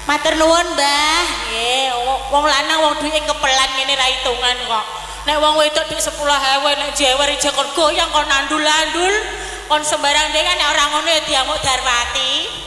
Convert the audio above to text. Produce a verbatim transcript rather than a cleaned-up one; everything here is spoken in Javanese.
Matur nuwun, Mbah. Nggih, wong lanang wong duwike kepelan ngene ra hitungan kok. Nek wong wedok duit sepuluh ewu nek jewer aja kon goyang kon nandul-andul, kon sembarang dhewe nek ora ngono ya diamuk Darwati.